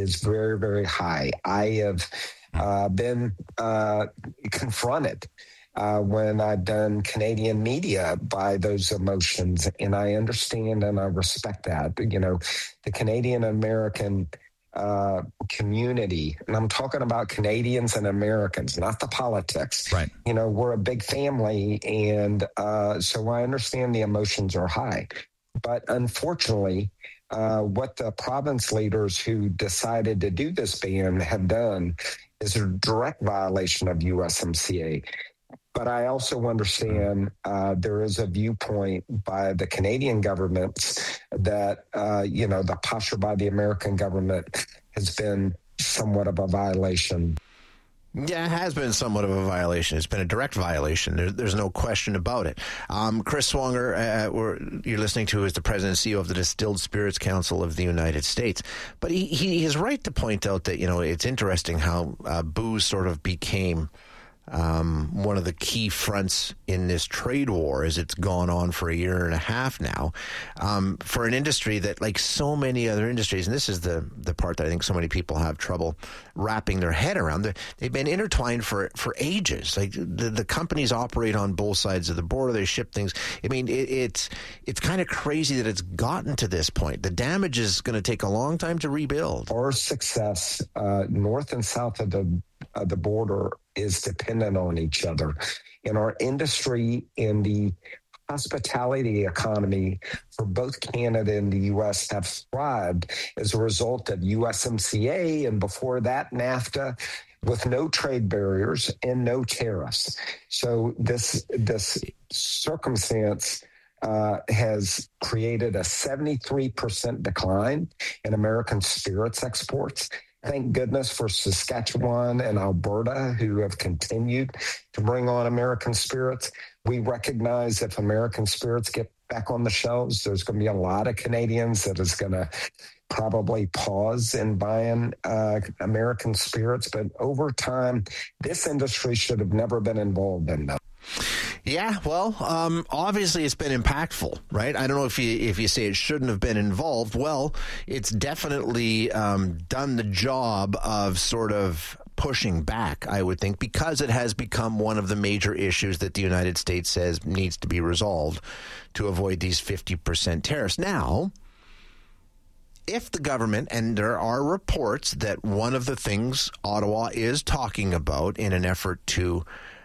is very, very high. I have been confronted when I've done Canadian media by those emotions, and I understand and I respect that. The Canadian American community, and I'm talking about Canadians and Americans, not the politics. Right. We're a big family, and so I understand the emotions are high. But unfortunately, what the province leaders who decided to do this ban have done is a direct violation of USMCA. But I also understand there is a viewpoint by the Canadian governments that, the posture by the American government has been somewhat of a violation. Yeah, it has been somewhat of a violation. It's been a direct violation. There's no question about it. Chris Swanger, you're listening to, is the president and CEO of the Distilled Spirits Council of the United States. But he is right to point out that, it's interesting how booze sort of became one of the key fronts in this trade war as it's gone on for a year and a half now, for an industry that, like so many other industries, and this is the part that I think so many people have trouble wrapping their head around, they've been intertwined for ages. Like the companies operate on both sides of the border. They ship things. I mean, it's kind of crazy that it's gotten to this point. The damage is going to take a long time to rebuild. Our success north and south of the border is dependent on each other. In our industry, in the hospitality economy for both Canada and the U.S. have thrived as a result of USMCA and before that NAFTA, with no trade barriers and no tariffs. So this circumstance has created a 73% decline in American spirits exports. Thank goodness for Saskatchewan and Alberta, who have continued to bring on American spirits. We recognize if American spirits get back on the shelves, there's going to be a lot of Canadians that is going to probably pause in buying American spirits. But over time, this industry should have never been involved in that. Yeah, well, obviously it's been impactful, right? I don't know if you say it shouldn't have been involved. Well, it's definitely done the job of sort of pushing back, I would think, because it has become one of the major issues that the United States says needs to be resolved to avoid these 50% tariffs. Now, if the government, and there are reports that one of the things Ottawa is talking about in an effort to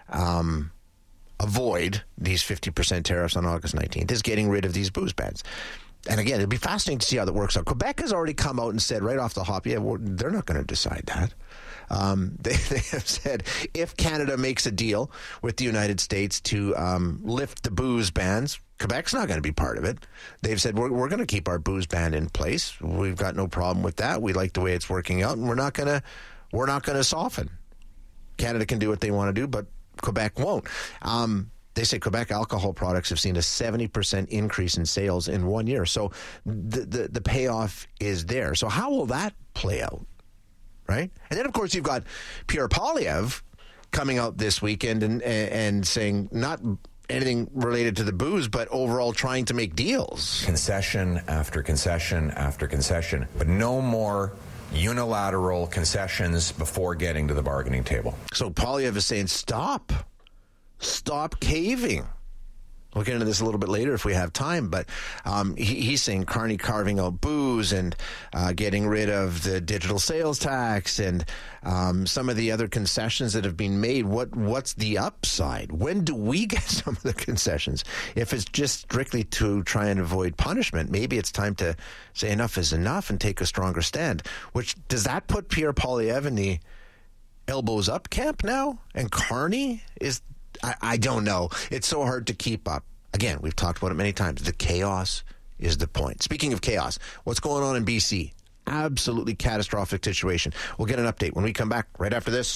avoid these 50% tariffs on August 19th is getting rid of these booze bans. And again, it'd be fascinating to see how that works out. Quebec has already come out and said right off the hop, they're not going to decide that. They have said if Canada makes a deal with the United States to lift the booze bans, Quebec's not going to be part of it. They've said we're going to keep our booze ban in place. We've got no problem with that. We like the way it's working out, and we're not going to soften. Canada can do what they want to do, but Quebec won't. They say Quebec alcohol products have seen a 70% increase in sales in 1 year. So the payoff is there. So how will that play out, right? And then, of course, you've got Pierre Poilievre coming out this weekend and saying not anything related to the booze, but overall trying to make deals. Concession after concession after concession, but no more unilateral concessions before getting to the bargaining table. So Poilievre is saying, stop caving. We'll get into this a little bit later if we have time, but he's saying carving out booze and getting rid of the digital sales tax and some of the other concessions that have been made. What's the upside? When do we get some of the concessions? If it's just strictly to try and avoid punishment, maybe it's time to say enough is enough and take a stronger stand. Which, does that put Pierre Poilievre in the elbows up camp now? And Carney is... I don't know. It's so hard to keep up. Again, we've talked about it many times. The chaos is the point. Speaking of chaos, what's going on in BC? Absolutely catastrophic situation. We'll get an update when we come back right after this.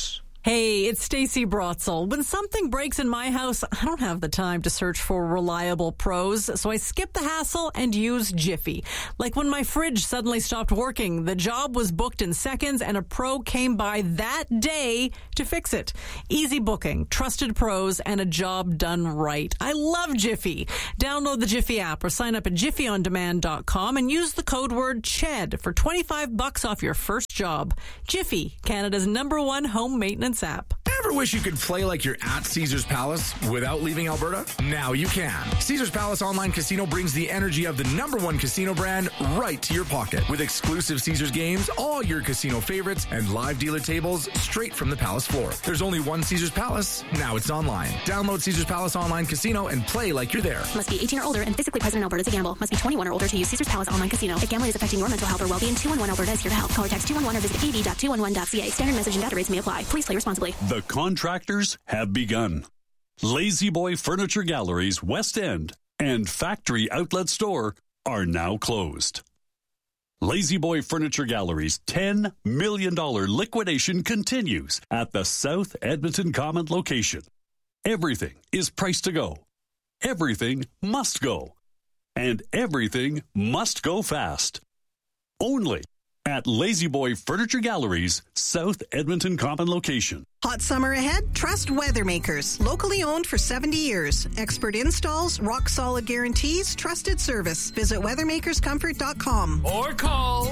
Hey, it's Stacey Brotzel. When something breaks in my house, I don't have the time to search for reliable pros, so I skip the hassle and use Jiffy. Like when my fridge suddenly stopped working, the job was booked in seconds and a pro came by that day to fix it. Easy booking, trusted pros, and a job done right. I love Jiffy. Download the Jiffy app or sign up at jiffyondemand.com and use the code word CHED for $25 off your first job. Jiffy, Canada's #1 home maintenance app. Ever wish you could play like you're at Caesars Palace without leaving Alberta? Now you can. Caesars Palace Online Casino brings the energy of the #1 casino brand right to your pocket. With exclusive Caesars games, all your casino favorites, and live dealer tables straight from the Palace floor. There's only one Caesars Palace. Now it's online. Download Caesars Palace Online Casino and play like you're there. Must be 18 or older and physically present in Alberta to gamble. Must be 21 or older to use Caesars Palace Online Casino. If gambling is affecting your mental health or well-being, 211 Alberta is here to help. Call or text 211 or visit av.211.ca. Standard message and data rates may apply. Please play responsibly. The contractors have begun. Lazy Boy Furniture Galleries West End and Factory Outlet Store are now closed. Lazy Boy Furniture Galleries' $10 million liquidation continues at the South Edmonton Common location. Everything is priced to go. Everything must go. And everything must go fast. Only at Lazy Boy Furniture Galleries, South Edmonton Common location. Hot summer ahead? Trust Weathermakers. Locally owned for 70 years. Expert installs, rock-solid guarantees, trusted service. Visit weathermakerscomfort.com. Or call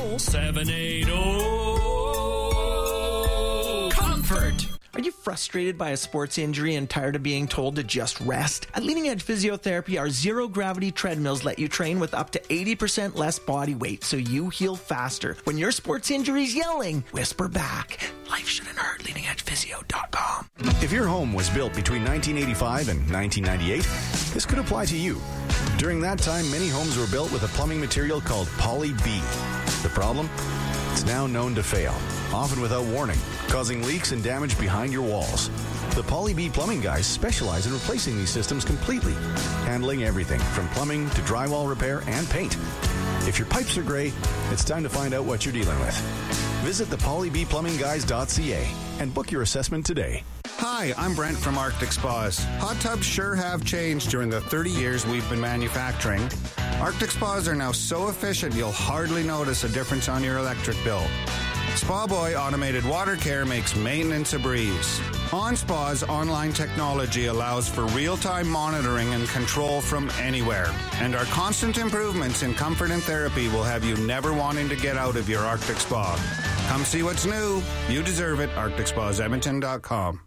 780-COMFORT. Are you frustrated by a sports injury and tired of being told to just rest? At Leading Edge Physiotherapy, our zero-gravity treadmills let you train with up to 80% less body weight so you heal faster. When your sports injury's yelling, whisper back. Life shouldn't hurt. LeadingEdgePhysio.com. If your home was built between 1985 and 1998, this could apply to you. During that time, many homes were built with a plumbing material called Poly B. The problem? It's now known to fail, often without warning, causing leaks and damage behind your walls. The Poly B plumbing guys specialize in replacing these systems completely, handling everything from plumbing to drywall repair and paint. If your pipes are gray, it's time to find out what you're dealing with. Visit thepolybplumbingguys.ca and book your assessment today. Hi, I'm Brent from Arctic Spas. Hot tubs sure have changed during the 30 years we've been manufacturing. Arctic Spas are now so efficient you'll hardly notice a difference on your electric bill. Spa Boy Automated Water Care makes maintenance a breeze. OnSpa's online technology allows for real-time monitoring and control from anywhere. And our constant improvements in comfort and therapy will have you never wanting to get out of your Arctic Spa. Come see what's new. You deserve it. ArcticSpasEdmonton.com.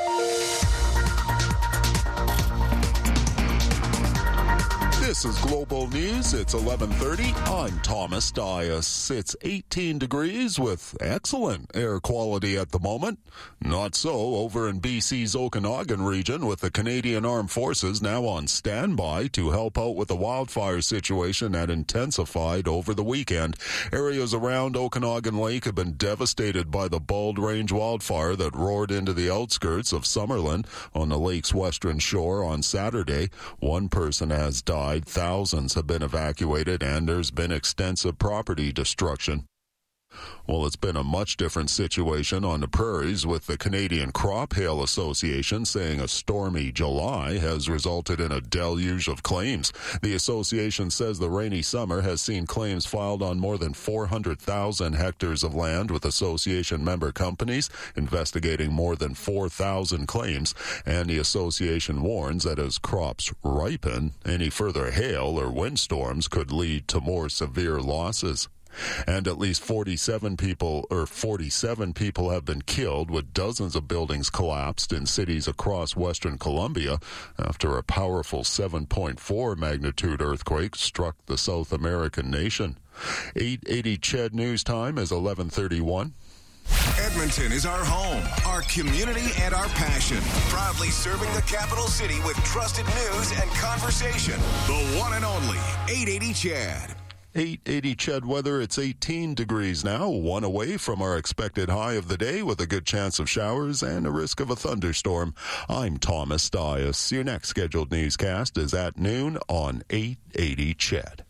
This is Global News. It's 11:30. I'm Thomas Dias. It's 18 degrees with excellent air quality at the moment. Not so over in BC's Okanagan region, with the Canadian Armed Forces now on standby to help out with the wildfire situation that intensified over the weekend. Areas around Okanagan Lake have been devastated by the Bald Range wildfire that roared into the outskirts of Summerland on the lake's western shore on Saturday. One person has died. Thousands have been evacuated, and there's been extensive property destruction. Well, it's been a much different situation on the prairies, with the Canadian Crop Hail Association saying a stormy July has resulted in a deluge of claims. The association says the rainy summer has seen claims filed on more than 400,000 hectares of land, with association member companies investigating more than 4,000 claims. And the association warns that as crops ripen, any further hail or windstorms could lead to more severe losses. And at least 47 people have been killed, with dozens of buildings collapsed in cities across Western Colombia after a powerful 7.4 magnitude earthquake struck the South American nation. 8:80 CHED News Time is 11:31. Edmonton is our home, our community, and our passion. Proudly serving the capital city with trusted news and conversation. The one and only 880 CHED. 880 CHED weather. It's 18 degrees now, one away from our expected high of the day, with a good chance of showers and a risk of a thunderstorm. I'm Thomas Dias. Your next scheduled newscast is at noon on 880 CHED.